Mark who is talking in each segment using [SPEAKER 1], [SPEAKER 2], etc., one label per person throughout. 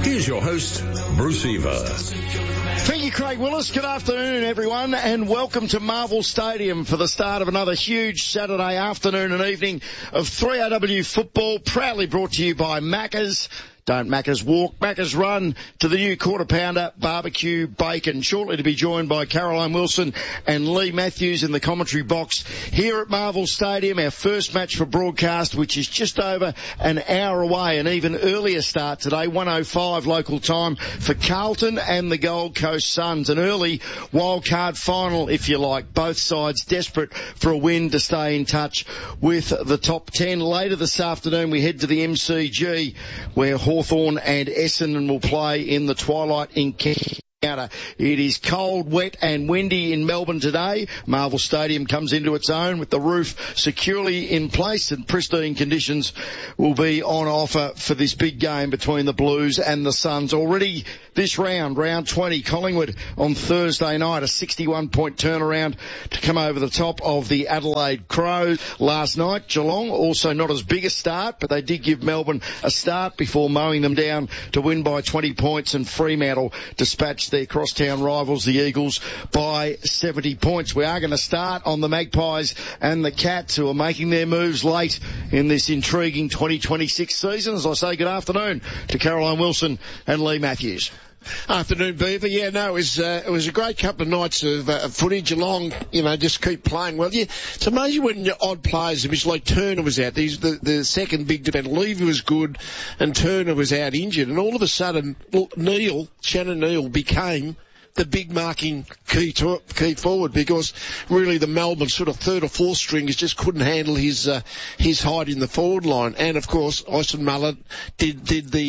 [SPEAKER 1] Here's your host, Bruce Eva.
[SPEAKER 2] Thank you, Craig Willis. Good afternoon, everyone, and welcome to Marvel Stadium for the start of another huge Saturday afternoon and evening of 3AW football, proudly brought to you by Macca's. Don't Macca's walk, Macca's run to the new quarter pounder barbecue bacon. Shortly to be joined by Caroline Wilson and Lee Matthews in the commentary box here at Marvel Stadium. Our first match for broadcast, which is just over an hour away, an even earlier start today, 1:05 local time for Carlton and the Gold Coast Suns. An early wildcard final, if you like. Both sides desperate for a win to stay in touch with the top 10. Later this afternoon, we head to the MCG, where Hawthorn and Essendon will play in the twilight encounter. It is cold, wet and windy in Melbourne today. Marvel Stadium comes into its own with the roof securely in place, and pristine conditions will be on offer for this big game between the Blues and the Suns. Already this round 20, Collingwood on Thursday night, a 61-point turnaround to come over the top of the Adelaide Crows. Last night, Geelong, also not as big a start, but they did give Melbourne a start before mowing them down to win by 20 points, and Fremantle dispatched their crosstown rivals, the Eagles, by 70 points. We are going to start on the Magpies and the Cats, who are making their moves late in this intriguing 2026 season. As I say, good afternoon to Caroline Wilson and Lee Matthews.
[SPEAKER 3] Afternoon, Beaver. Yeah, no, it was a great couple of nights of footy. Geelong, just keep playing well. Yeah, it's amazing when your odd players, it was like Turner was out. The second big defender, Levy was good, and Turner was out injured, and all of a sudden, Shannon Neal became the big marking key forward, because really the Melbourne sort of third or fourth stringers just couldn't handle his height in the forward line. And of course, Austin Mullen did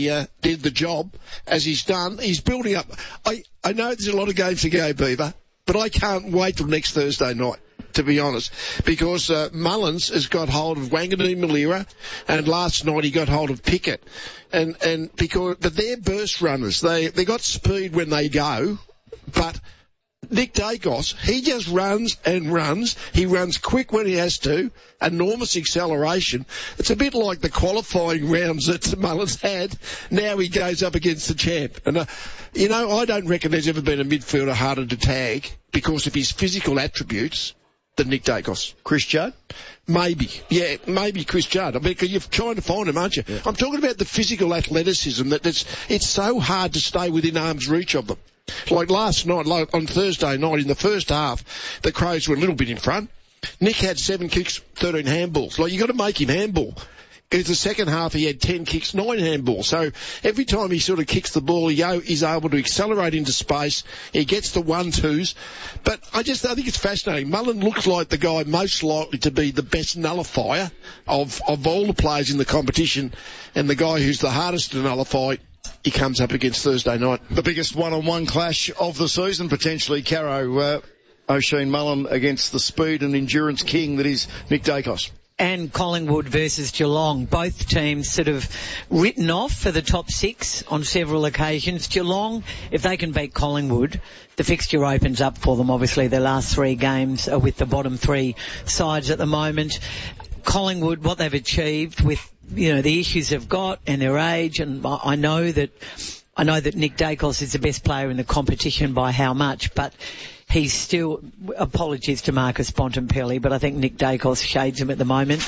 [SPEAKER 3] the job as he's done. He's building up. I know there's a lot of games to go, Beaver, but I can't wait till next Thursday night, to be honest, because Mullins has got hold of Wanganeen Malira, and last night he got hold of Pickett, but they're burst runners. They got speed when they go. But Nick Dacos, he just runs and runs. He runs quick when he has to, enormous acceleration. It's a bit like the qualifying rounds that Mullins had. Now he goes up against the champ. And, I don't reckon there's ever been a midfielder harder to tag because of his physical attributes than Nick Dacos.
[SPEAKER 2] Chris Judd?
[SPEAKER 3] Maybe. Yeah, maybe Chris Judd. I mean, because you're trying to find him, aren't you? Yeah. I'm talking about the physical athleticism that it's so hard to stay within arm's reach of them. Like last night, on Thursday night, in the first half, the Crows were a little bit in front. Nick had 7 kicks, 13 handballs. Like, you got to make him handball. In the second half, he had 10 kicks, 9 handballs. So every time he sort of kicks the ball, he's able to accelerate into space. He gets the 1-2s. But I think it's fascinating. Mullen looks like the guy most likely to be the best nullifier of all the players in the competition, and the guy who's the hardest to nullify, he comes up against Thursday night.
[SPEAKER 2] The biggest one-on-one clash of the season, potentially, Caro. Oisin Mullen against the speed and endurance king that is Nick Dacos.
[SPEAKER 4] And Collingwood versus Geelong. Both teams sort of written off for the top 6 on several occasions. Geelong, if they can beat Collingwood, the fixture opens up for them. Obviously, their last 3 games are with the bottom 3 sides at the moment. Collingwood, what they've achieved with, the issues they've got and their age, and I know that Nick Dacos is the best player in the competition by how much, but he's still, apologies to Marcus Bontempelli, but I think Nick Dacos shades him at the moment.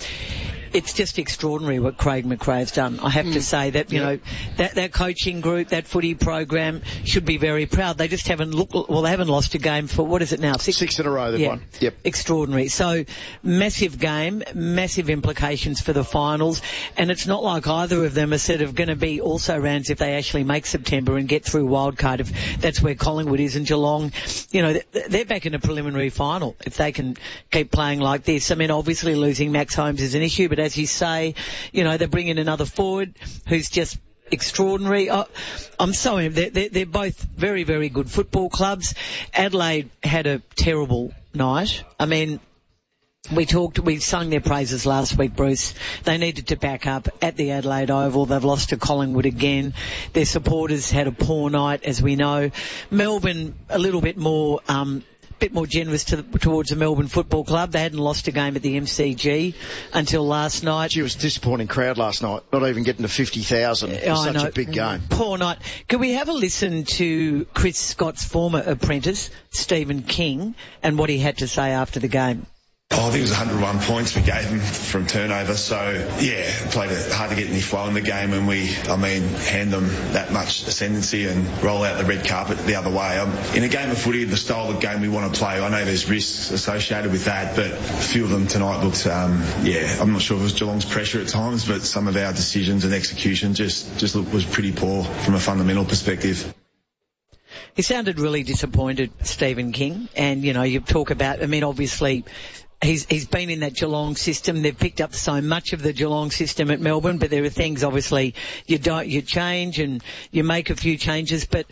[SPEAKER 4] It's just extraordinary what Craig McRae's done. I have to say that, that coaching group, that footy program should be very proud. They just haven't they haven't lost a game for, what is it now?
[SPEAKER 2] 6 in a row they've won. Yep.
[SPEAKER 4] Extraordinary. So, massive game, massive implications for the finals, and it's not like either of them are sort of going to be also rounds if they actually make September and get through wildcard, if that's where Collingwood is, and Geelong, they're back in a preliminary final if they can keep playing like this. I mean, obviously losing Max Holmes is an issue, but as you say, they bring in another forward who's just extraordinary. I'm sorry, they're both very, very good football clubs. Adelaide had a terrible night. I mean, we sung their praises last week, Bruce. They needed to back up at the Adelaide Oval. They've lost to Collingwood again. Their supporters had a poor night, as we know. Melbourne, a little bit more bit more generous towards the Melbourne Football Club. They hadn't lost a game at the MCG until last night.
[SPEAKER 2] It was a disappointing crowd last night, not even getting to 50,000. It was such a big game.
[SPEAKER 4] Poor night. Could we have a listen to Chris Scott's former apprentice, Stephen King, and what he had to say after the game?
[SPEAKER 5] I think it was 101 points we gave them from turnover. So, yeah, played it hard to get any flow in the game, and hand them that much ascendancy and roll out the red carpet the other way. In a game of footy, the style of game we want to play, I know there's risks associated with that, but a few of them tonight looked, I'm not sure if it was Geelong's pressure at times, but some of our decisions and execution just was pretty poor from a fundamental perspective.
[SPEAKER 4] He sounded really disappointed, Stephen King, and, you talk about, obviously, He's been in that Geelong system. They've picked up so much of the Geelong system at Melbourne, but there are things, obviously, you change and you make a few changes. But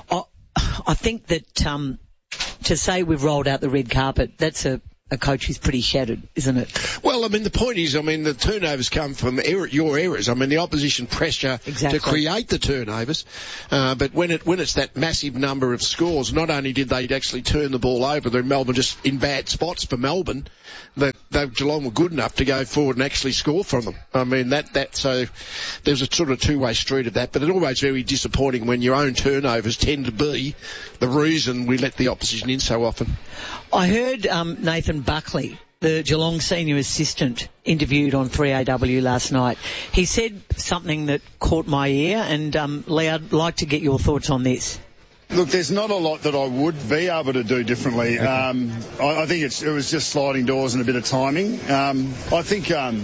[SPEAKER 4] I think that to say we've rolled out the red carpet, that's a coach who's pretty shattered, isn't it?
[SPEAKER 3] Well, the point is, the turnovers come from your errors. The opposition pressure to create the turnovers. But when it's that massive number of scores, not only did they actually turn the ball over, they're Melbourne just in bad spots for Melbourne, that Geelong were good enough to go forward and actually score from them. So there's a sort of two-way street of that, but it's always very disappointing when your own turnovers tend to be the reason we let the opposition in so often.
[SPEAKER 4] I heard Nathan Buckley, the Geelong senior assistant, interviewed on 3AW last night. He said something that caught my ear, and Lee, I'd like to get your thoughts on this.
[SPEAKER 6] Look, there's not a lot that I would be able to do differently. I think it was just sliding doors and a bit of timing. I think, I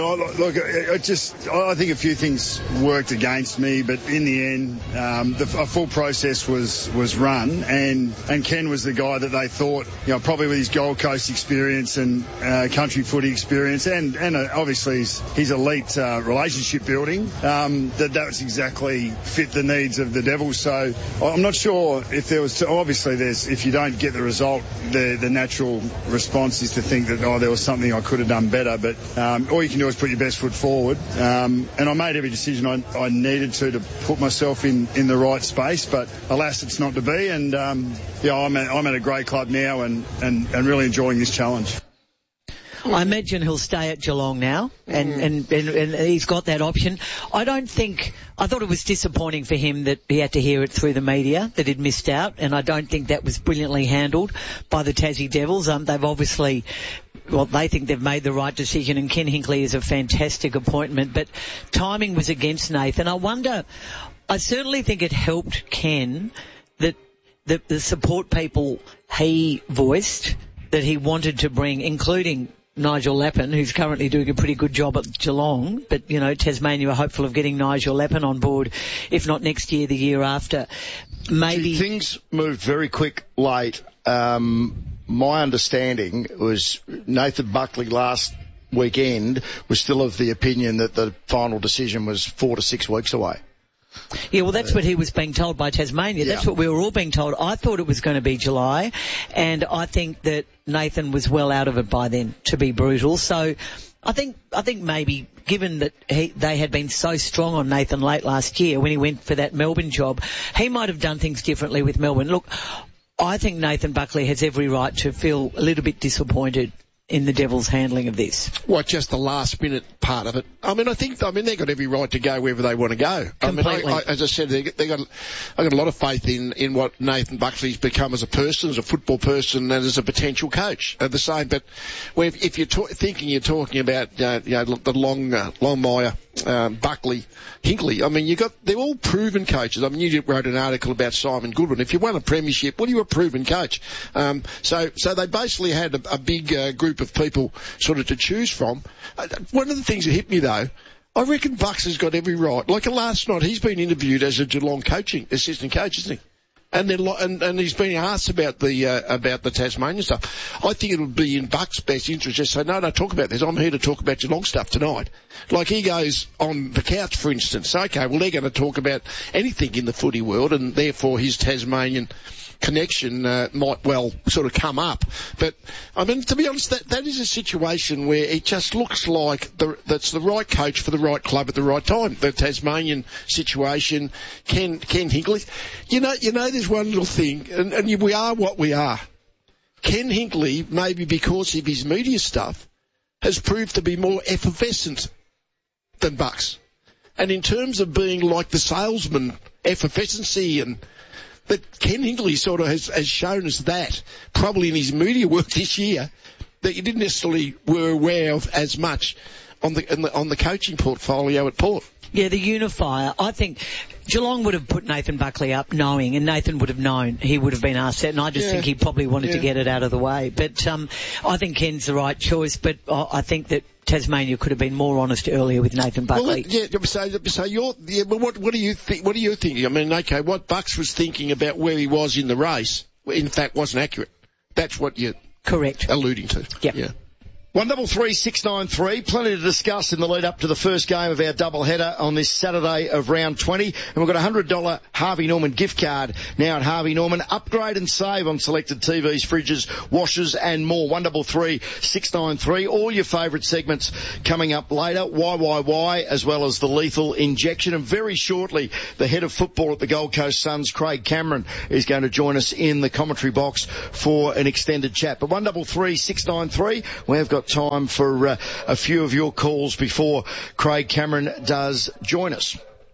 [SPEAKER 6] think a few things worked against me, but in the end, a full process was run, and Ken was the guy that they thought, probably with his Gold Coast experience and country footy experience, and obviously his elite relationship building, that's exactly fit the needs of the Devils. So I'm not sure if there was, obviously if you don't get the result, the natural response is to think that, there was something I could have done better, but all you can do is put your best foot forward, and I made every decision I needed to put myself in the right space, but alas, it's not to be, and I'm at a great club now and really enjoying this challenge.
[SPEAKER 4] I imagine he'll stay at Geelong now, and he's got that option. I thought it was disappointing for him that he had to hear it through the media, that he'd missed out, and I don't think that was brilliantly handled by the Tassie Devils. They've obviously, they think they've made the right decision, and Ken Hinkley is a fantastic appointment, but timing was against Nathan. I certainly think it helped Ken that the support people he voiced that he wanted to bring, including Nigel Lappin, who's currently doing a pretty good job at Geelong, but, Tasmania are hopeful of getting Nigel Lappin on board, if not next year, the year after. Maybe
[SPEAKER 2] things moved very quick late. My understanding was Nathan Buckley last weekend was still of the opinion that the final decision was 4 to 6 weeks away.
[SPEAKER 4] Yeah, well, that's what he was being told by Tasmania. That's what we were all being told. I thought it was going to be July, and I think that Nathan was well out of it by then, to be brutal. So I think maybe, given that they had been so strong on Nathan late last year when he went for that Melbourne job, he might have done things differently with Melbourne. Look, I think Nathan Buckley has every right to feel a little bit disappointed in the Devils' handling of this.
[SPEAKER 3] What, just the last minute part of it? I think they've got every right to go wherever they want to go.
[SPEAKER 4] Completely.
[SPEAKER 3] As I said, I've got a lot of faith in what Nathan Buckley's become as a person, as a football person, and as a potential coach. The same, but if you're you're talking about the Longmire, Buckley, Hinkley. They're all proven coaches. You wrote an article about Simon Goodwin. If you won a premiership, well, you're a proven coach. So they basically had a big group of people sort of to choose from. One of the things that hit me though, I reckon Bucks has got every right. Like last night, he's been interviewed as a Geelong assistant coach, isn't he? And he's been asked about the Tasmanian stuff. I think it would be in Buck's best interest just to say, no, talk about this. I'm here to talk about Geelong stuff tonight. Like he goes on the couch, for instance. Okay, well, they're going to talk about anything in the footy world, and therefore his Tasmanian connection might well sort of come up. But, to be honest, that is a situation where it just looks like that's the right coach for the right club at the right time. The Tasmanian situation, Ken Hinkley. There's one little thing, and we are what we are. Ken Hinkley, maybe because of his media stuff, has proved to be more effervescent than Bucks. And in terms of being like the salesman, effervescency, and that Ken Hinkley sort of has shown us that, probably in his media work this year, that you didn't necessarily were aware of as much on the coaching portfolio at Port.
[SPEAKER 4] Yeah, the unifier. I think Geelong would have put Nathan Buckley up knowing, and Nathan would have known he would have been asked that, and I just think he probably wanted to get it out of the way. But I think Ken's the right choice, but I think that Tasmania could have been more honest earlier with Nathan Buckley.
[SPEAKER 3] Well, so you're, but what do you think? What are you thinking? I mean, okay, what Bucks was thinking about where he was in the race, in fact, wasn't accurate. That's what you're alluding to.
[SPEAKER 4] Yep.
[SPEAKER 3] Yeah.
[SPEAKER 2] 133-693. Plenty to discuss in the lead up to the first game of our doubleheader on this Saturday of round 20. And we've got a $100 Harvey Norman gift card now at Harvey Norman. Upgrade and save on selected TVs, fridges, washers and more. 133-693. All your favourite segments coming up later. YYY as well as the lethal injection. And very shortly, the head of football at the Gold Coast Suns, Craig Cameron, is going to join us in the commentary box for an extended chat. But 133-693. We've got time for a few of your calls before Craig Cameron does join us.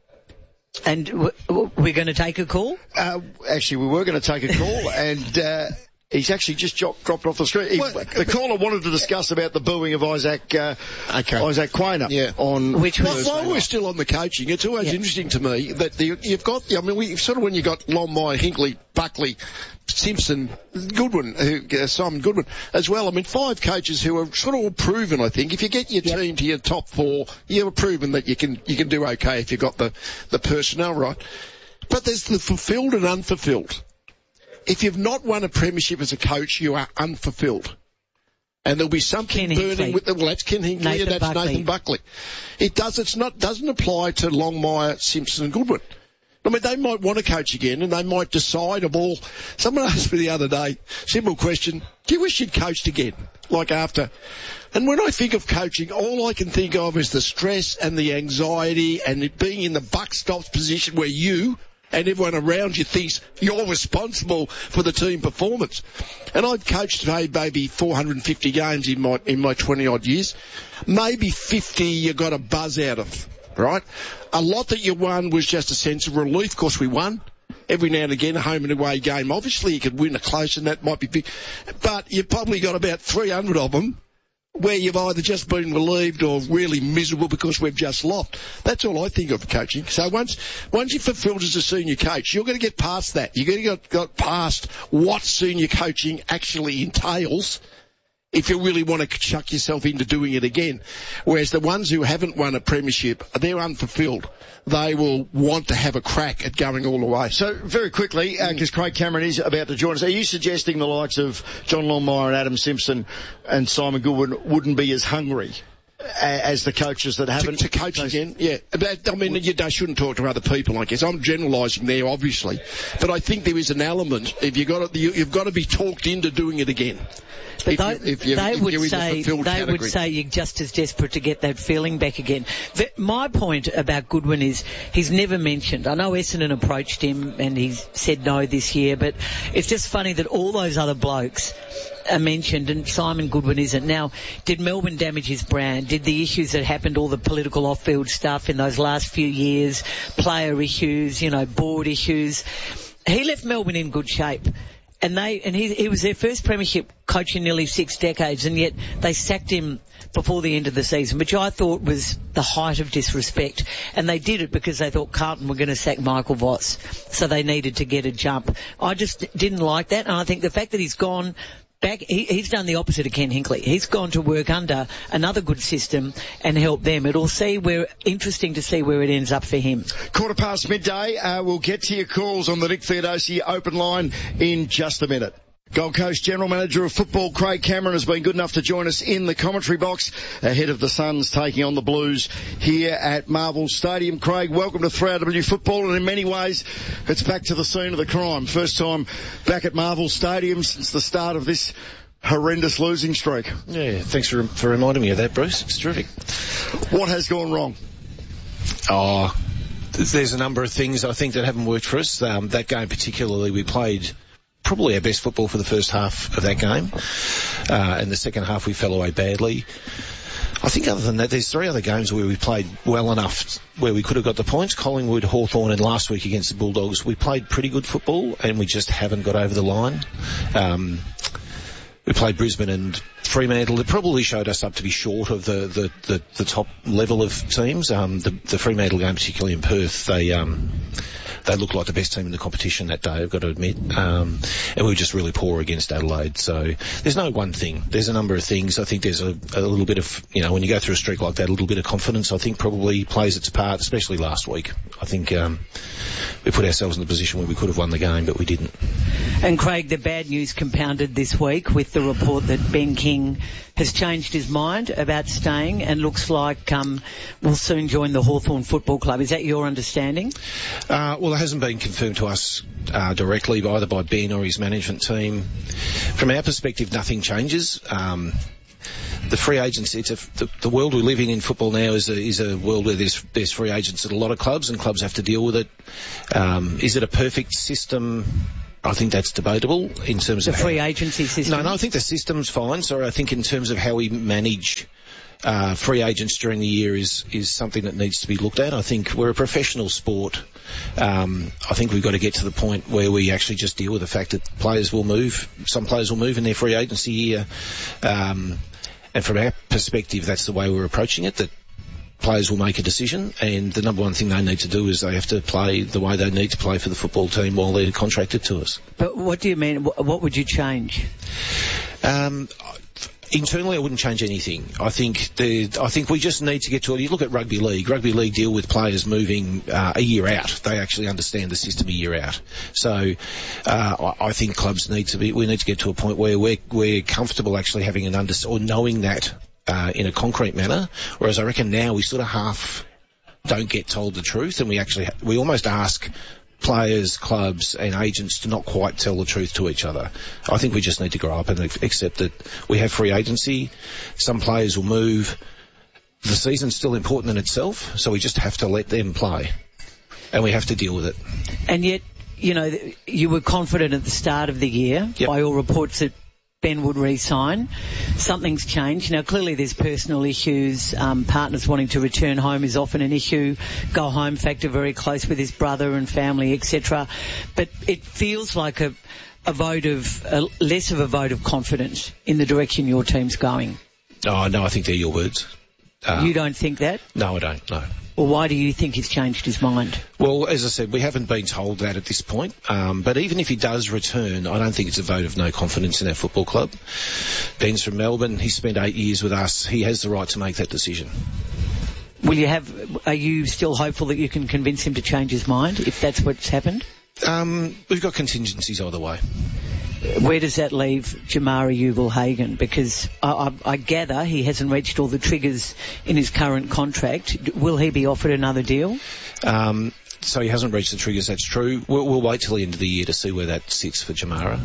[SPEAKER 4] And we're going to take a call?
[SPEAKER 2] Actually, we were going to take a call, and he's actually just dropped off the screen. The caller wanted to discuss about the booing of Isaac Quainer.
[SPEAKER 3] Yeah.
[SPEAKER 2] While
[SPEAKER 3] we're still on the coaching, it's always interesting to me that you've got, I mean, when you got Longmire, Hinkley, Buckley, Simpson, Goodwin, Simon Goodwin as well. I mean, 5 coaches who are sort of all proven, I think. If you get your team to your top 4, you're proven that you can do okay if you've got the personnel right. But there's the fulfilled and unfulfilled. If you've not won a premiership as a coach, you are unfulfilled. And there'll be something burning with well, that's Ken Hinkley and that's Nathan Buckley. Doesn't apply to Longmire, Simpson and Goodwin. I mean, they might want to coach again and they might decide someone asked me the other day, simple question, do you wish you'd coached again? Like after. And when I think of coaching, all I can think of is the stress and the anxiety and it being in the buck stops position where you and everyone around you thinks you're responsible for the team performance. And I've coached maybe 450 games in my 20-odd years. Maybe 50 you got a buzz out of, right? A lot that you won was just a sense of relief. Of course, we won. Every now and again, a home and away game. Obviously, you could win a close and that might be big. But you've probably got about 300 of them where you've either just been relieved or really miserable because we've just lost. That's all I think of coaching. So once you're fulfilled as a senior coach, you're going to get past that. You're going to get past what senior coaching actually entails if you really want to chuck yourself into doing it again. Whereas the ones who haven't won a premiership, they're unfulfilled. They will want to have a crack at going all the way.
[SPEAKER 2] So, very quickly, because Craig Cameron is about to join us, are you suggesting the likes of John Longmire and Adam Simpson and Simon Goodwin wouldn't be as hungry as the coaches that haven't
[SPEAKER 3] to coach again? Yeah, but, I mean, you shouldn't talk to other people, I guess. I'm generalising there, obviously, but I think there is an element. If you've got to be talked into doing it again.
[SPEAKER 4] But they would say you're just as desperate to get that feeling back again. My point about Goodwin is he's never mentioned. I know Essendon approached him and he said no this year, but it's just funny that all those other blokes are mentioned and Simon Goodwin isn't. Now, did Melbourne damage his brand? Did the issues that happened, all the political off-field stuff in those last few years, player issues, board issues? He left Melbourne in good shape. And he was their first premiership coach in nearly 6 decades, and yet they sacked him before the end of the season, which I thought was the height of disrespect. And they did it because they thought Carlton were going to sack Michael Voss, so they needed to get a jump. I just didn't like that, and I think the fact that he's gone back, he's done the opposite of Ken Hinkley. He's gone to work under another good system and help them. Interesting to see where it ends up for him.
[SPEAKER 2] midday. We'll get to your calls on the Nick Theodosi open line in just a minute. Gold Coast General Manager of Football, Craig Cameron, has been good enough to join us in the commentary box ahead of the Suns taking on the Blues here at Marvel Stadium. Craig, welcome to 3RW Football, and in many ways, it's back to the scene of the crime. First time back at Marvel Stadium since the start of this horrendous losing streak.
[SPEAKER 7] Yeah, thanks for reminding me of that, Bruce. It's terrific.
[SPEAKER 2] What has gone wrong?
[SPEAKER 7] There's a number of things I think that haven't worked for us. That game particularly, we played probably our best football for the first half of that game. And the second half we fell away badly. I think other than that, there's 3 other games where we played well enough where we could have got the points. Collingwood, Hawthorn, and last week against the Bulldogs, we played pretty good football and we just haven't got over the line. We played Brisbane and Fremantle. It probably showed us up to be short of the top level of teams. The Fremantle game, particularly in Perth, they looked like the best team in the competition that day, I've got to admit. And we were just really poor against Adelaide. So there's no one thing. There's a number of things. I think there's a little bit of, when you go through a streak like that, a little bit of confidence, I think, probably plays its part, especially last week. I think we put ourselves in the position where we could have won the game, but we didn't.
[SPEAKER 4] And Craig, the bad news compounded this week with the report that Ben King has changed his mind about staying and looks like will soon join the Hawthorn Football Club. Is that your understanding?
[SPEAKER 7] Well, it hasn't been confirmed to us directly either by Ben or his management team. From our perspective, nothing changes. The free agents, the world we live in football now is a world where there's free agents at a lot of clubs and clubs have to deal with it. Is it a perfect system? I think that's debatable in terms of
[SPEAKER 4] the free agency system.
[SPEAKER 7] No, I think the system's fine. Sorry, I think in terms of how we manage free agents during the year is something that needs to be looked at. I think we're a professional sport. I think we've got to get to the point where we actually just deal with the fact that players will move. Some players will move in their free agency year. And from our perspective, that's the way we're approaching it, that players will make a decision, and the number one thing they need to do is they have to play the way they need to play for the football team while they're contracted to us.
[SPEAKER 4] But what do you mean? What would you change?
[SPEAKER 7] Internally, I wouldn't change anything. I think we just need to get to it. You look at rugby league. Rugby league deal with players moving a year out. They actually understand the system a year out. So I think clubs we need to get to a point where we're comfortable actually having or knowing that in a concrete manner. Whereas I reckon now we sort of half don't get told the truth, and we almost ask players, clubs and agents to not quite tell the truth to each other. I think we just need to grow up and accept that we have free agency. Some players will move. The season's still important in itself, so we just have to let them play. And we have to deal with it. And
[SPEAKER 4] yet, you were confident at the start of the year,
[SPEAKER 7] yep,
[SPEAKER 4] by all reports that Ben would re-sign. Something's changed. Now, clearly there's personal issues. Partners wanting to return home is often an issue. Go home factor, very close with his brother and family, etc. But it feels like less of a vote of confidence in the direction your team's going.
[SPEAKER 7] Oh, no, I think they're your words.
[SPEAKER 4] You don't think that?
[SPEAKER 7] No, I don't, no.
[SPEAKER 4] Well, why do you think he's changed his mind?
[SPEAKER 7] Well, as I said, we haven't been told that at this point. But even if he does return, I don't think it's a vote of no confidence in our football club. Ben's from Melbourne. He spent 8 years with us. He has the right to make that decision.
[SPEAKER 4] Are you still hopeful that you can convince him to change his mind if that's what's happened?
[SPEAKER 7] We've got contingencies either way.
[SPEAKER 4] Where does that leave Jamarra Ugle-Hagan? Because I gather he hasn't reached all the triggers in his current contract. Will he be offered another deal?
[SPEAKER 7] So he hasn't reached the triggers, that's true. We'll wait till the end of the year to see where that sits for Jamarra.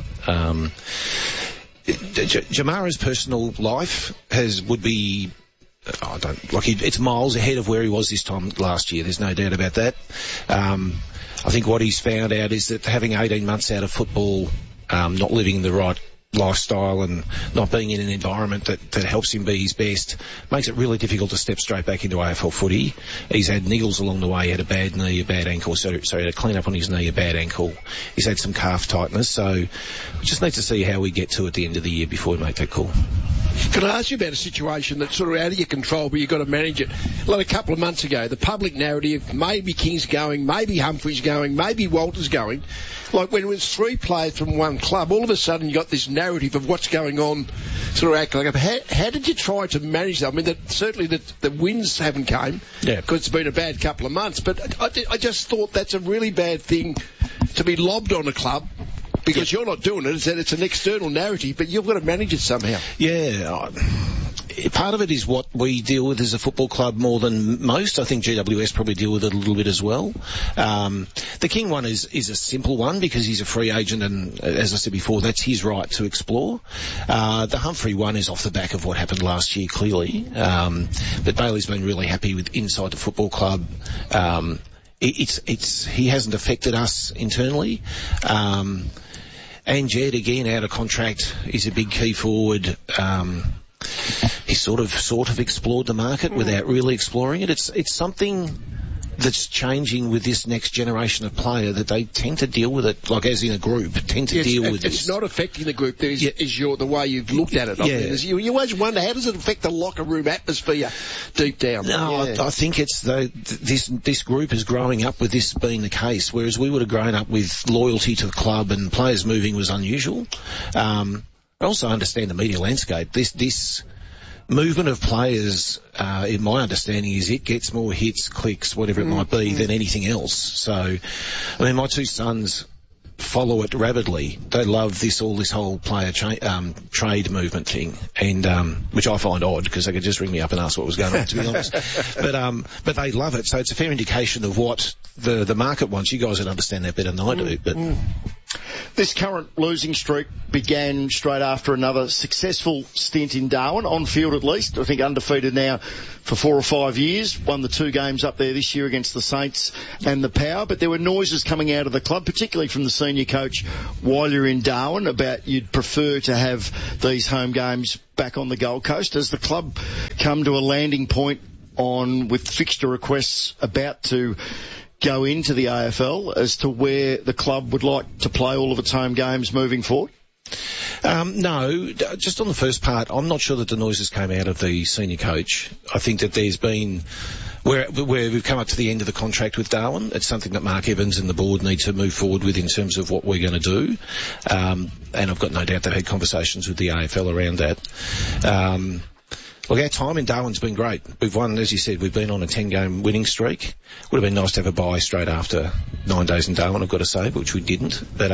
[SPEAKER 7] Jamarra's personal life would be... it's miles ahead of where he was this time last year. There's no doubt about that. I think what he's found out is that having 18 months out of football, not living in the right lifestyle and not being in an environment that helps him be his best makes it really difficult to step straight back into AFL footy. He's had niggles along the way. He had a bad knee, a bad ankle. He had a clean up on his knee, a bad ankle. He's had some calf tightness. So we just need to see how we get to at the end of the year before we make that call.
[SPEAKER 3] Can I ask you about a situation that's sort of out of your control, but you've got to manage it? Like a couple of months ago, the public narrative, maybe King's going, maybe Humphrey's going, maybe Walter's going. Like when it was 3 players from one club, all of a sudden you got this narrative of what's going on sort of acting like. How did you try to manage that? I mean, certainly the wins haven't came because it's been a bad couple of months, but I just thought that's a really bad thing to be lobbed on a club. Because you're not doing it, it's an external narrative, but you've got to manage it somehow.
[SPEAKER 7] Yeah, part of it is what we deal with as a football club more than most. I think GWS probably deal with it a little bit as well. The King one is a simple one because he's a free agent and, as I said before, that's his right to explore. The Humphrey one is off the back of what happened last year, clearly. But Bailey's been really happy with inside the football club. He hasn't affected us internally. And Jed, again, out of contract, is a big key forward. He sort of explored the market without really exploring it. It's something that's changing with this next generation of player, that they tend to deal with it, like as in a group, deal with this.
[SPEAKER 3] It's not affecting the group. Is the way you've looked at it. I mean, you always wonder, how does it affect the locker room atmosphere deep down?
[SPEAKER 7] No, I think it's this group is growing up with this being the case, whereas we would have grown up with loyalty to the club and players moving was unusual. I also understand the media landscape. This movement of players, in my understanding, is it gets more hits, clicks, whatever it might be, than anything else. So, I mean, my two sons follow it rabidly. They love this whole player trade movement thing, and which I find odd, because they could just ring me up and ask what was going on, to be honest. But they love it, so it's a fair indication of what the market wants. You guys would understand that better than I do. But
[SPEAKER 2] this current losing streak began straight after another successful stint in Darwin, on field at least. I think undefeated now for 4 or 5 years. Won the 2 games up there this year against the Saints and the Power. But there were noises coming out of the club, particularly from the senior coach while you're in Darwin, about you'd prefer to have these home games back on the Gold Coast. Has the club come to a landing point with fixture requests about to go into the AFL as to where the club would like to play all of its home games moving forward?
[SPEAKER 7] No, just on the first part, I'm not sure that the noises came out of the senior coach. I think that there's been, where we've come up to the end of the contract with Darwin, it's something that Mark Evans and the board need to move forward with in terms of what we're going to do. And I've got no doubt they've had conversations with the AFL around that. Look, our time in Darwin's been great. We've won, as you said, we've been on a 10-game winning streak. Would have been nice to have a bye straight after 9 days in Darwin, I've got to say, which we didn't. But,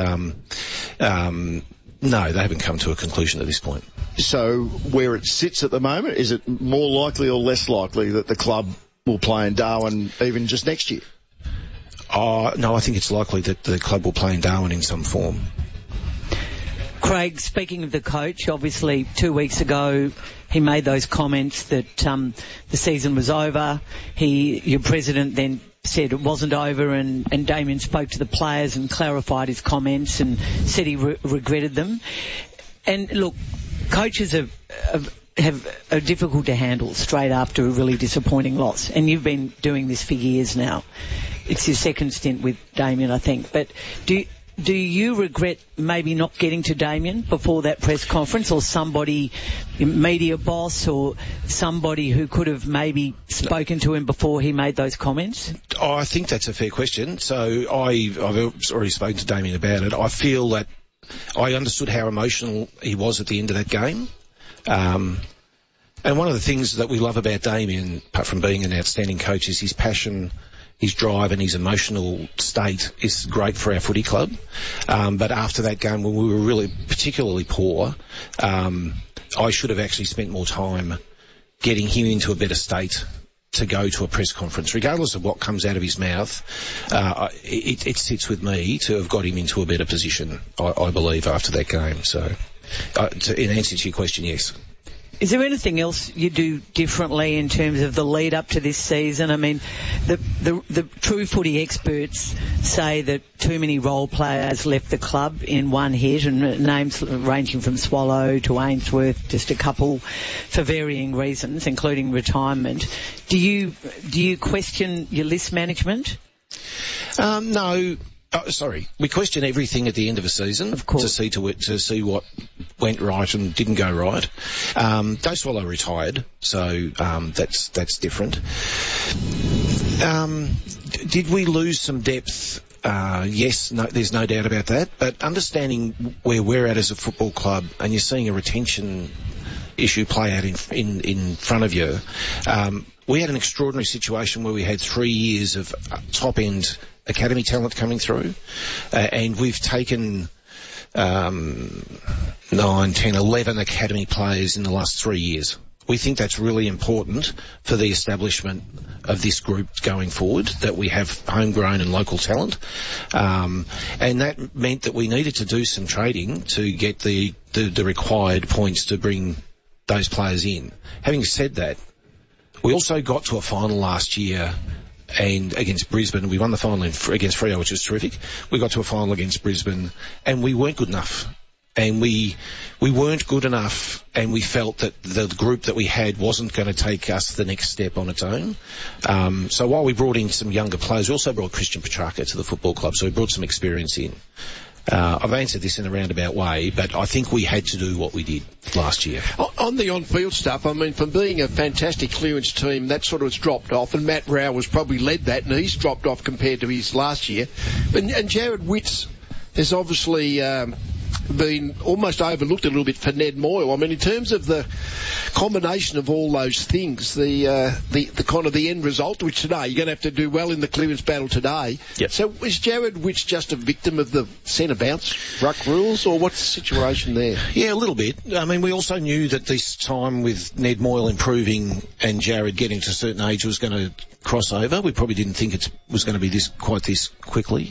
[SPEAKER 7] no, they haven't come to a conclusion at this point.
[SPEAKER 2] So where it sits at the moment, is it more likely or less likely that the club will play in Darwin even just next year?
[SPEAKER 7] No, I think it's likely that the club will play in Darwin in some form.
[SPEAKER 4] Craig, speaking of the coach, obviously 2 weeks ago he made those comments that the season was over. Your president then said it wasn't over, and Damien spoke to the players and clarified his comments and said he regretted them. And look, coaches are difficult to handle straight after a really disappointing loss. And you've been doing this for years now. It's your second stint with Damien, I think. But do you regret maybe not getting to Damien before that press conference, or somebody, media boss, or somebody who could have maybe spoken to him before he made those comments?
[SPEAKER 7] Oh, I think that's a fair question. So I've already spoken to Damien about it. I feel that I understood how emotional he was at the end of that game. And one of the things that we love about Damien, apart from being an outstanding coach, is his passion, his drive and his emotional state is great for our footy club. But after that game, when we were really particularly poor, I should have actually spent more time getting him into a better state to go to a press conference. Regardless of what comes out of his mouth, it sits with me to have got him into a better position, I believe, after that game. So, in answer to your question, yes.
[SPEAKER 4] Is there anything else you do differently in terms of the lead up to this season? I mean, the true footy experts say that too many role players left the club in one hit, and names ranging from Swallow to Ainsworth, just a couple, for varying reasons, including retirement. Do you question your list management?
[SPEAKER 7] No. Sorry, we question everything at the end of a season,
[SPEAKER 4] of course,
[SPEAKER 7] to see what went right and didn't go right. Joe Swallow retired, so that's different. Did we lose some depth? Yes, no, there's no doubt about that. But understanding where we're at as a football club, and you're seeing a retention issue play out in front of you. We had an extraordinary situation where we had 3 years of top-end academy talent coming through, and we've taken 9, 10, 11 academy players in the last 3 years. We think that's really important for the establishment of this group going forward, that we have homegrown and local talent. And that meant that we needed to do some trading to get the required points to bring those players in. Having said that, we also got to a final last year and against Brisbane. We won the final against Freo, which was terrific. We got to a final against Brisbane, and we weren't good enough. And we weren't good enough, and we felt that the group that we had wasn't going to take us the next step on its own. So while we brought in some younger players, we also brought Christian Petrarca to the football club, so we brought some experience in. I've answered this in a roundabout way, but I think we had to do what we did last year.
[SPEAKER 3] On the on-field stuff, I mean, from being a fantastic clearance team, that sort of has dropped off, and Matt Rowell has probably led that, and he's dropped off compared to his last year. And Jared Witts has obviously been almost overlooked a little bit for Ned Moyle. I mean, in terms of the combination of all those things, the kind of the end result, which today, you're going to have to do well in the clearance battle today.
[SPEAKER 7] Yep.
[SPEAKER 3] So is Jared Witts just a victim of the centre bounce ruck rules, or what's the situation there?
[SPEAKER 7] Yeah, a little bit. I mean, we also knew that this time with Ned Moyle improving and Jared getting to a certain age was going to cross over. We probably didn't think it was going to be quite this quickly.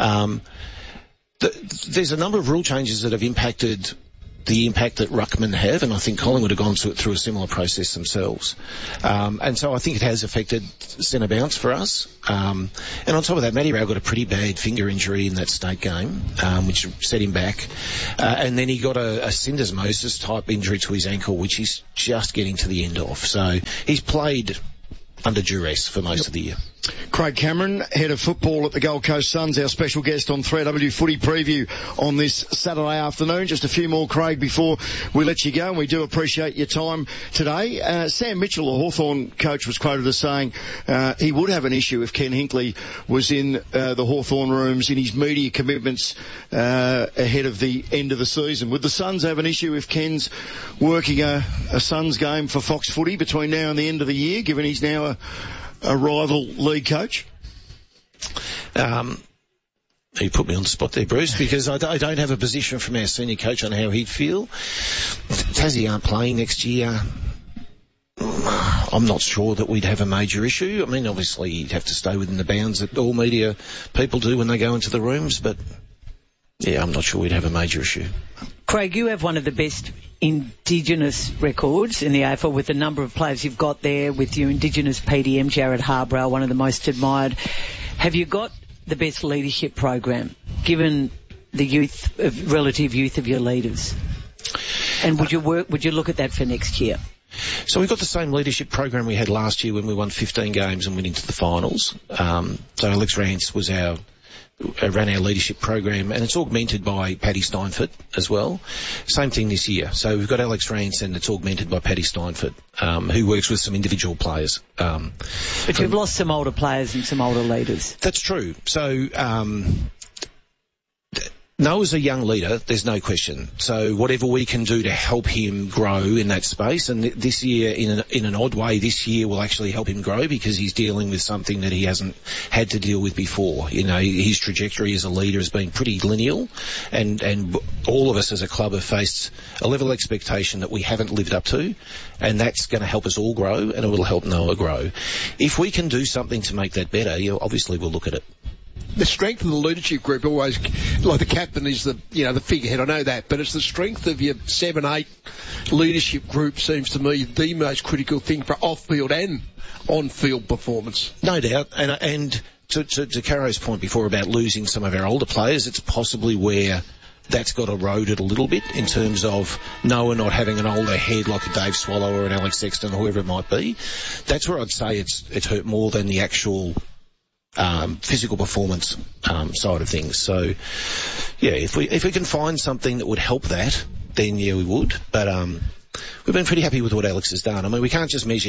[SPEAKER 7] There's a number of rule changes that have impacted the impact that ruckmen have, and I think Collingwood have gone through a similar process themselves. And so I think it has affected centre bounce for us. And on top of that, Matty Rowell got a pretty bad finger injury in that state game, which set him back. And then he got a syndesmosis type injury to his ankle, which he's just getting to the end of. So he's played under duress for most of the year.
[SPEAKER 2] Craig Cameron, head of football at the Gold Coast Suns, our special guest on 3AW Footy Preview on this Saturday afternoon. Just a few more, Craig, before we let you go, and we do appreciate your time today. Sam Mitchell, the Hawthorn coach, was quoted as saying he would have an issue if Ken Hinkley was in the Hawthorn rooms in his media commitments ahead of the end of the season. Would the Suns have an issue if Ken's working a Suns game for Fox Footy between now and the end of the year, given he's now a rival league coach?
[SPEAKER 7] You put me on the spot there, Bruce, because I don't have a position from our senior coach on how he'd feel. Tassie aren't playing next year. I'm not sure that we'd have a major issue. I mean, obviously you'd have to stay within the bounds that all media people do when they go into the rooms, but yeah, I'm not sure we'd have a major issue.
[SPEAKER 4] Craig, you have one of the best Indigenous records in the AFL with the number of players you've got there with your Indigenous PDM, Jared Harbrow, one of the most admired. Have you got the best leadership program, given the relative youth of your leaders? And would you look at that for next year?
[SPEAKER 7] So we've got the same leadership program we had last year when we won 15 games and went into the finals. So Alex Rance ran our leadership program, and it's augmented by Paddy Steinfort as well. Same thing this year. So we've got Alex Rance, and it's augmented by Paddy Steinfort, who works with some individual players.
[SPEAKER 4] But you've lost some older players and some older leaders.
[SPEAKER 7] That's true. So Noah's a young leader, there's no question. So whatever we can do to help him grow in that space, and this year, in an odd way, this year will actually help him grow because he's dealing with something that he hasn't had to deal with before. You know, his trajectory as a leader has been pretty lineal, and all of us as a club have faced a level of expectation that we haven't lived up to, and that's going to help us all grow, and it will help Noah grow. If we can do something to make that better, obviously we'll look at it.
[SPEAKER 3] The strength of the leadership group always, like the captain is the figurehead, I know that, but it's the strength of your 7-8 leadership group seems to me the most critical thing for off-field and on-field performance.
[SPEAKER 7] No doubt, and to Caro's point before about losing some of our older players, it's possibly where that's got eroded a little bit in terms of Noah not having an older head like a Dave Swallow or an Alex Sexton or whoever it might be. That's where I'd say it's hurt more than the actual physical performance side of things. So, yeah, if we can find something that would help that, then yeah, we would. But we've been pretty happy with what Alex has done. I mean, we can't just measure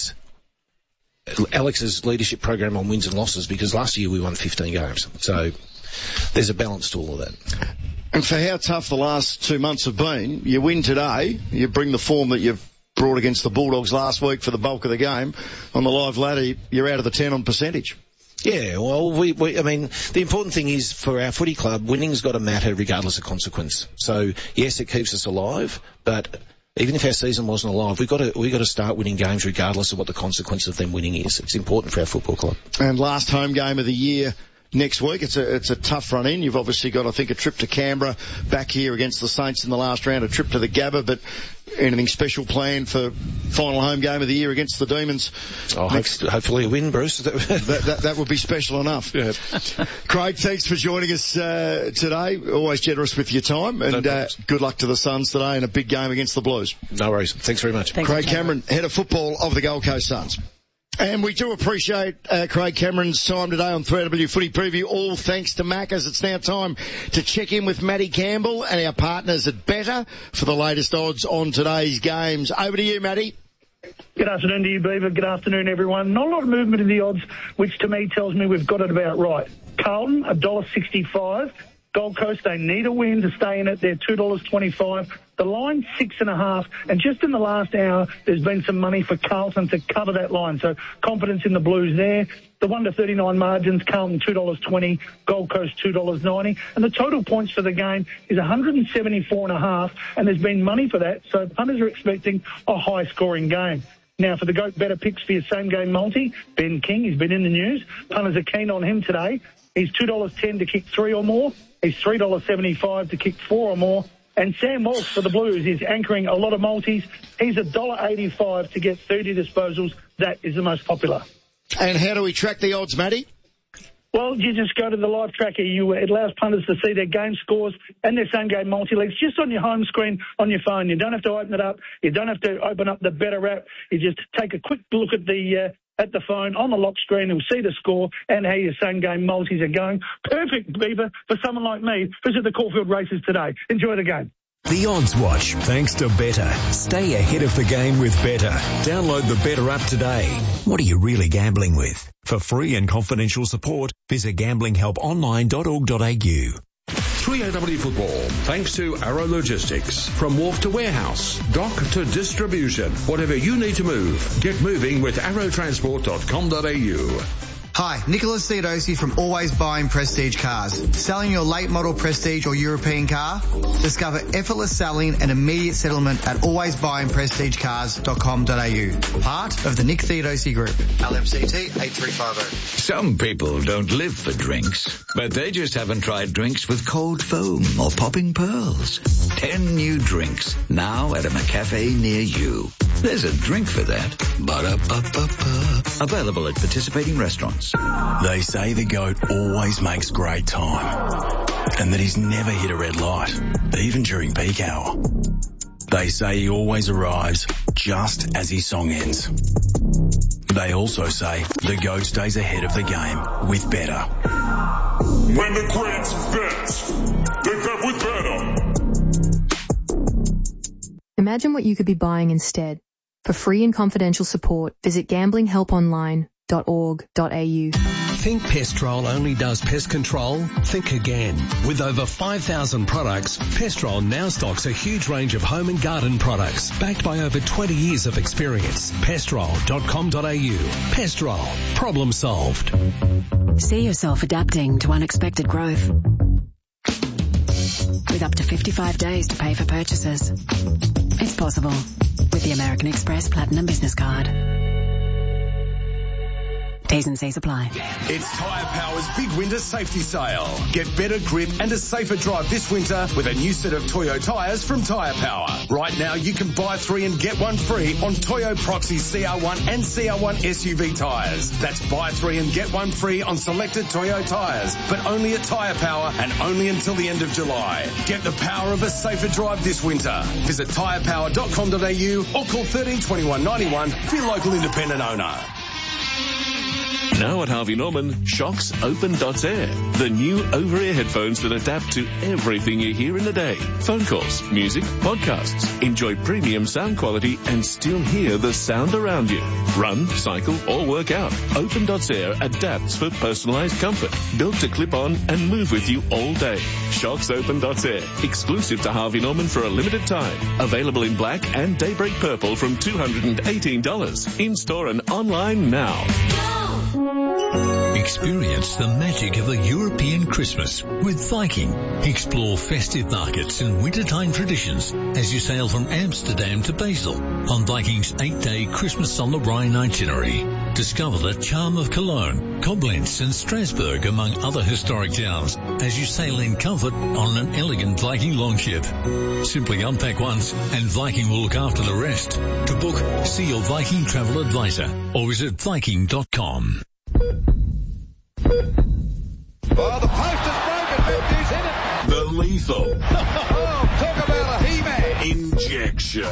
[SPEAKER 7] Alex's leadership program on wins and losses because last year we won 15 games. So there's a balance to all of that.
[SPEAKER 2] And for how tough the last 2 months have been, you win today, you bring the form that you've brought against the Bulldogs last week for the bulk of the game. On the live ladder, you're out of the 10 on percentage.
[SPEAKER 7] Yeah, well, I mean, the important thing is for our footy club, winning's got to matter regardless of consequence. So, yes, it keeps us alive, but even if our season wasn't alive, we've got to start winning games regardless of what the consequence of them winning is. It's important for our football club.
[SPEAKER 2] And last home game of the year next week. It's a tough run in. You've obviously got, I think, a trip to Canberra, back here against the Saints in the last round, a trip to the Gabba, but anything special planned for final home game of the year against the Demons?
[SPEAKER 7] Hopefully a win, Bruce.
[SPEAKER 2] That would be special enough.
[SPEAKER 7] Yeah.
[SPEAKER 2] Craig, thanks for joining us today. Always generous with your time, and good luck to the Suns today in a big game against the Blues.
[SPEAKER 7] No worries. Thanks very much.
[SPEAKER 2] Craig Cameron, head of football of the Gold Coast Suns. And we do appreciate Craig Cameron's time today on 3AW Footy Preview, all thanks to Macca's. It's now time to check in with Matty Campbell and our partners at Better for the latest odds on today's games. Over to you, Matty.
[SPEAKER 8] Good afternoon to you, Beaver. Good afternoon, everyone. Not a lot of movement in the odds, which to me tells me we've got it about right. Carlton, $1.65. Gold Coast, they need a win to stay in it. They're $2.25. The line, 6.5. And just in the last hour, there's been some money for Carlton to cover that line. So confidence in the Blues there. The 1-39 margins, Carlton $2.20, Gold Coast $2.90. And the total points for the game is 174.5. And there's been money for that. So punters are expecting a high scoring game. Now, for the GOAT Better picks for your same game multi, Ben King, he's been in the news. Punters are keen on him today. He's $2.10 to kick 3 or more. He's $3.75 to kick 4 or more. And Sam Walsh for the Blues is anchoring a lot of multis. He's $1.85 to get 30 disposals. That is the most popular.
[SPEAKER 2] And how do we track the odds, Matty?
[SPEAKER 8] Well, you just go to the live tracker. It allows punters to see their game scores and their same-game multi-leagues just on your home screen on your phone. You don't have to open it up. You don't have to open up the Better app. You just take a quick look at the phone on the lock screen. You'll see the score and how your same-game multis are going. Perfect, Beaver, for someone like me who's at the Caulfield Races today. Enjoy the game.
[SPEAKER 9] The Odds Watch, thanks to Better. Stay ahead of the game with Better. Download the Better app today. What are you really gambling with? For free and confidential support, visit gamblinghelponline.org.au.
[SPEAKER 1] 3AW Football, thanks to Arrow Logistics. From wharf to warehouse, dock to distribution, whatever you need to move, get moving with arrowtransport.com.au.
[SPEAKER 10] Hi, Nicholas Theodosi from Always Buying Prestige Cars. Selling your late model Prestige or European car? Discover effortless selling and immediate settlement at alwaysbuyingprestigecars.com.au. Part of the Nick Theodosi Group. LMCT 8350.
[SPEAKER 11] Some people don't live for drinks, but they just haven't tried drinks with cold foam or popping pearls. 10 new drinks now at a McCafe near you. There's a drink for that. Ba-da-ba-ba-ba. Available at participating restaurants.
[SPEAKER 9] They say the GOAT always makes great time, and that he's never hit a red light, even during peak hour. They say he always arrives just as his song ends. They also say the GOAT stays ahead of the game with Better.
[SPEAKER 12] When the greats bet, they bet with Better.
[SPEAKER 13] Imagine what you could be buying instead. For free and confidential support, visit gamblinghelponline.org.au.
[SPEAKER 14] Think Pestrol only does pest control? Think again. With over 5,000 products, Pestrol now stocks a huge range of home and garden products, backed by over 20 years of experience. Pestrol.com.au. Pestrol. Problem solved.
[SPEAKER 15] See yourself adapting to unexpected growth. With up to 55 days to pay for purchases. It's possible with the American Express Platinum Business Card. T's and C's apply.
[SPEAKER 16] It's Tyre Power's big winter safety sale. Get better grip and a safer drive this winter with a new set of Toyo tyres from Tyre Power. Right now you can buy 3 and get 1 free on Toyo Proxy CR1 and CR1 SUV tyres. That's buy 3 and get 1 free on selected Toyo tyres, but only at Tyre Power and only until the end of July. Get the power of a safer drive this winter. Visit tyrepower.com.au or call 13 21 91 for your local independent owner.
[SPEAKER 17] Now at Harvey Norman, Shocks Open.air, the new over-ear headphones that adapt to everything you hear in the day. Phone calls, music, podcasts. Enjoy premium sound quality and still hear the sound around you. Run, cycle, or work out. Open.air adapts for personalized comfort, built to clip on and move with you all day. Shocks Open.air, exclusive to Harvey Norman for a limited time. Available in black and daybreak purple from $218. In-store and online now.
[SPEAKER 18] Experience the magic of a European Christmas with Viking. Explore festive markets and wintertime traditions as you sail from Amsterdam to Basel on Viking's 8-day Christmas on the Rhine itinerary. Discover the charm of Cologne, Koblenz and Strasbourg, among other historic towns, as you sail in comfort on an elegant Viking longship. Simply unpack once and Viking will look after the rest. To book, see your Viking travel advisor or visit Viking.com.
[SPEAKER 19] Oh, the post is broken. Matthews in it.
[SPEAKER 17] The lethal
[SPEAKER 19] Oh, talk about a He-Man.
[SPEAKER 17] injection.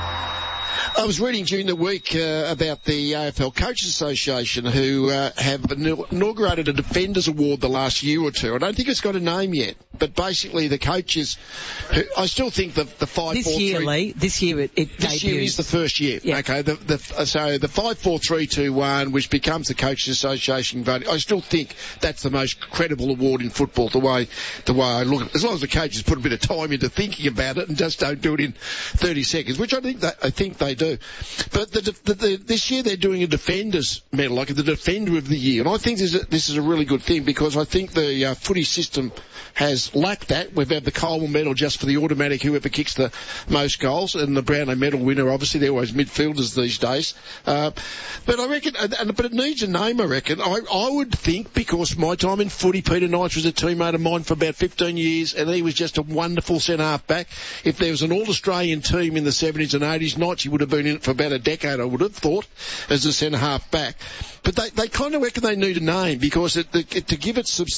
[SPEAKER 3] I was reading during the week about the AFL Coaches Association who have inaugurated a Defenders Award the last year or two. I don't think it's got a name yet, but basically the coaches, who, I still think the 5-4-3...
[SPEAKER 4] This year, Lee, this year it
[SPEAKER 3] This
[SPEAKER 4] debuts.
[SPEAKER 3] year is the first year.
[SPEAKER 4] Yeah.
[SPEAKER 3] Okay, so the 5-4-3-2-1, which becomes the Coaches Association voting, I still think that's the most credible award in football, the way I look at it. As long as the coaches put a bit of time into thinking about it and just don't do it in 30 seconds, which I think they do. But this year they're doing a Defenders medal, like the Defender of the Year, and I think this is a really good thing because I think the footy system has lacked that. We've had the Coleman medal just for the automatic whoever kicks the most goals, and the Brownlow medal winner, obviously they're always midfielders these days. But I reckon, but it needs a name, I reckon. I would think, because my time in footy, Peter Knights was a teammate of mine for about 15 years, and he was just a wonderful centre-half back. If there was an All-Australian team in the 70s and 80s, Knights, he would have been in it for about a decade, I would have thought, as a centre-half back. But they kind of reckon they need a name because to give it some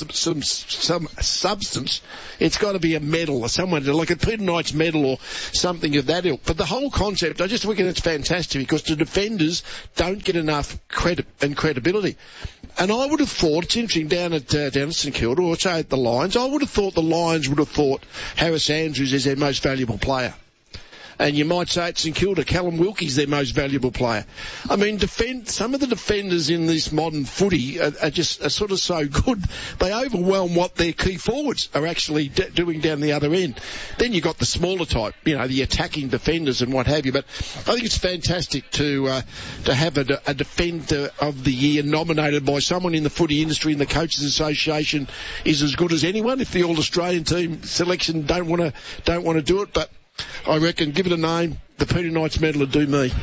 [SPEAKER 3] substance, it's got to be a medal or someone, like a Peter Knights medal or something of that ilk. But the whole concept, I just reckon it's fantastic because the defenders don't get enough credit and credibility. And I would have thought, it's interesting, down at St Kilda, or say at the Lions, I would have thought the Lions would have thought Harris Andrews is their most valuable player. And you might say at St Kilda, Callum Wilkie's their most valuable player. I mean, some of the defenders in this modern footy are sort of so good, they overwhelm what their key forwards are actually doing down the other end. Then you've got the smaller type, the attacking defenders and what have you. But I think it's fantastic to have a Defender of the Year nominated by someone in the footy industry, and the Coaches Association is as good as anyone. If the All-Australian team selection don't want to do it, but I reckon, give it a name, the Peter Knights medal would do me.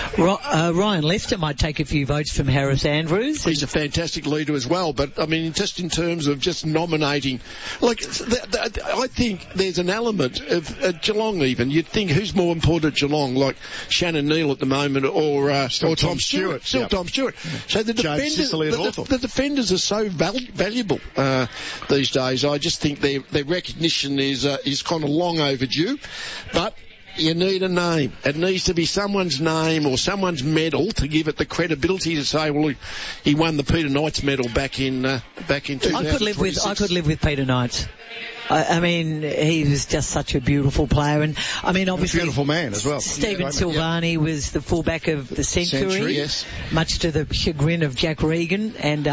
[SPEAKER 4] Ryan Lester might take a few votes from Harris Andrews.
[SPEAKER 3] He's a fantastic leader as well, but I mean, just in terms of just nominating, like, I think there's an element of Geelong even. You'd think who's more important at Geelong, like Shannon Neal at the moment, or Tom Stewart. Still yep. Tom Stewart. So the defenders are so valuable these days. I just think their recognition is kind of long overdue, but you need a name. It needs to be someone's name or someone's medal to give it the credibility to say, well, he won the Peter Knights medal back in 2000.
[SPEAKER 4] I could live with Peter Knights. I mean, he was just such a beautiful player, and I mean, obviously,
[SPEAKER 2] a beautiful man as well.
[SPEAKER 4] Stephen Silvani was the fullback of the century,
[SPEAKER 3] yes.
[SPEAKER 4] Much to the chagrin of Jack Regan, and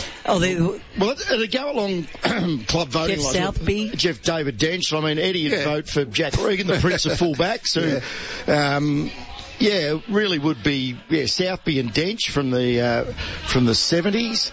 [SPEAKER 2] it'd go along club voting.
[SPEAKER 4] Jeff Southby,
[SPEAKER 2] Jeff David Dench. I mean, Eddie would vote for Jack Regan, the Prince of Fullbacks, who. Yeah, really would be Southby and Dench from the 70s.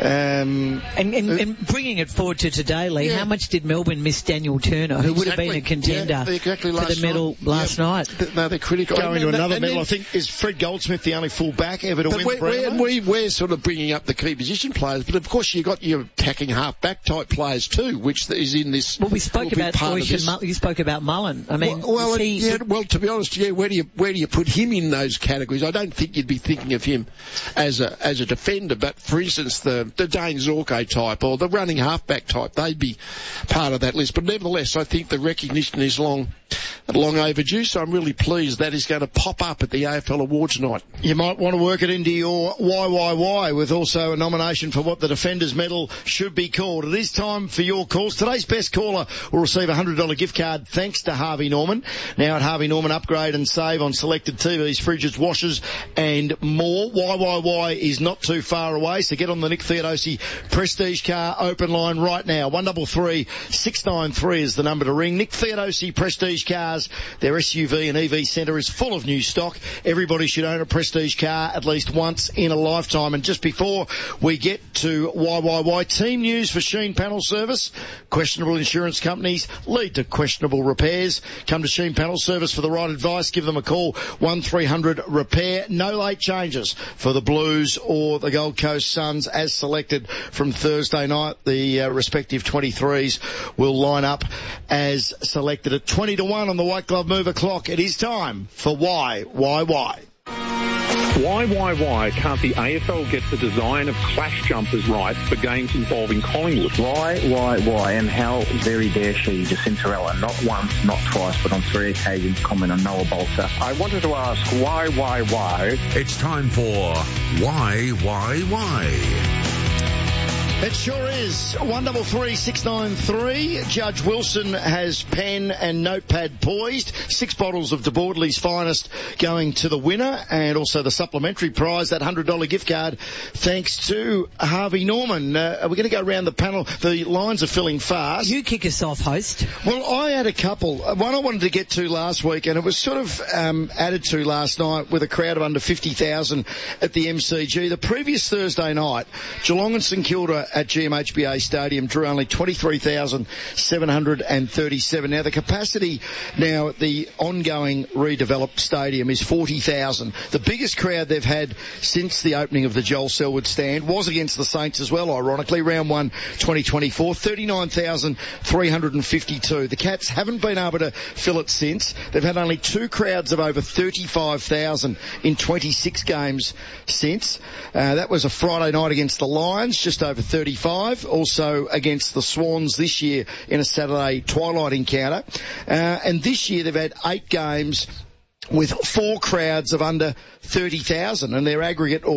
[SPEAKER 4] And bringing it forward to today, Lee, how much did Melbourne miss Daniel Turner, who would have been a contender for the medal last night?
[SPEAKER 3] No, they're critical.
[SPEAKER 2] Going to another medal, I think, is Fred Goldsmith the only full-back ever to win the Brownlow?
[SPEAKER 3] We're sort of bringing up the key position players, but of course you've got your attacking half-back type players too, which is in this.
[SPEAKER 4] Well, we spoke about you spoke about Mullen. I mean,
[SPEAKER 3] well, to be honest, where do you put him in those categories? I don't think you'd be thinking of him as a defender, but for instance, the Dane Zorko type or the running halfback type, they'd be part of that list. But nevertheless, I think the recognition is long overdue, so I'm really pleased that is going to pop up at the AFL Awards night.
[SPEAKER 2] You might want to work it into your YYY with also a nomination for what the Defenders Medal should be called. It is time for your calls. Today's best caller will receive a $100 gift card thanks to Harvey Norman. Now at Harvey Norman, upgrade and save on selected TVs, fridges, washers and more. YYY is not too far away, so get on the Nick Theodosi Prestige Car open line right now. 133 693 is the number to ring. Nick Theodosi Prestige Cars, Cars. Their SUV and EV centre is full of new stock. Everybody should own a Prestige car at least once in a lifetime. And just before we get to YYY, team news for Sheen Panel Service. Questionable insurance companies lead to questionable repairs. Come to Sheen Panel Service for the right advice. Give them a call, 1300-REPAIR. No late changes for the Blues or the Gold Coast Suns as selected from Thursday night. The respective 23s will line up as selected at 20-1 on the White Glove Mover clock. It is time for Why?
[SPEAKER 20] Why can't the AFL get the design of clash jumpers right for games involving Collingwood?
[SPEAKER 21] Why, and how very dare she, Jacintarella, not once, not twice, but on 3 occasions comment on Noah Bolter?
[SPEAKER 20] I wanted to ask why?
[SPEAKER 1] It's time for Why?
[SPEAKER 2] It sure is. 133693. Judge Wilson has pen and notepad poised. 6 bottles of De Bordeley's finest going to the winner, and also the supplementary prize, that $100 gift card, thanks to Harvey Norman. Are we going to go around the panel? The lines are filling fast.
[SPEAKER 4] You kick us off, host.
[SPEAKER 2] Well, I had a couple. One I wanted to get to last week, and it was sort of added to last night with a crowd of under 50,000 at the MCG. The previous Thursday night, Geelong and St Kilda at GMHBA Stadium drew only 23,737. Now, the capacity now at the ongoing redeveloped stadium is 40,000. The biggest crowd they've had since the opening of the Joel Selwood stand was against the Saints as well, ironically, round 1 2024, 39,352. The Cats haven't been able to fill it since. They've had only 2 crowds of over 35,000 in 26 games since. That was a Friday night against the Lions, just over 35, also against the Swans this year in a Saturday twilight encounter. And this year they've had 8 games with 4 crowds of under 30,000, and their aggregate